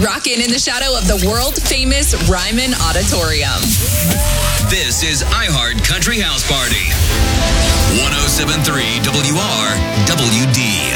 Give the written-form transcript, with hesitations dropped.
rocking in the shadow of the world-famous Ryman Auditorium. This is iHeart Country House Party. 107.3 WRWD.